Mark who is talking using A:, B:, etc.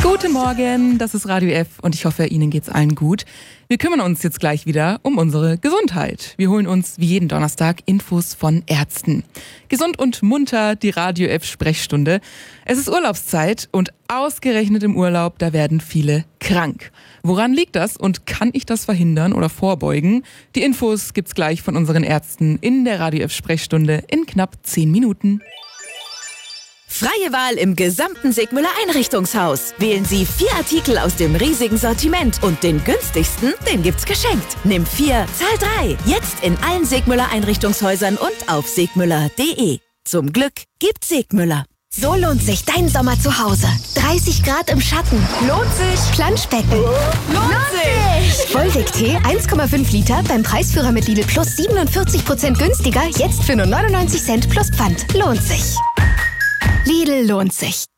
A: Guten Morgen, das ist Radio F und ich hoffe, Ihnen geht's allen gut. Wir kümmern uns jetzt gleich wieder um unsere Gesundheit. Wir holen uns wie jeden Donnerstag Infos von Ärzten. Gesund und munter, die Radio F Sprechstunde. Es ist Urlaubszeit und ausgerechnet im Urlaub, da werden viele krank. Woran liegt das und kann ich das verhindern oder vorbeugen? Die Infos gibt's gleich von unseren Ärzten in der Radio F Sprechstunde in knapp 10 Minuten.
B: Freie Wahl im gesamten Segmüller Einrichtungshaus. Wählen Sie 4 Artikel aus dem riesigen Sortiment und den günstigsten, den gibt's geschenkt. Nimm 4, zahl 3. Jetzt in allen Segmüller Einrichtungshäusern und auf segmüller.de. Zum Glück gibt's Segmüller.
C: So lohnt sich dein Sommer zu Hause. 30 Grad im Schatten. Lohnt sich. Planschbecken.
B: Lohnt sich!
C: Vollwerktee 1,5 Liter beim Preisführer mit Lidl Plus 47% günstiger. Jetzt für nur 99 Cent plus Pfand. Lohnt sich. Lidl lohnt sich.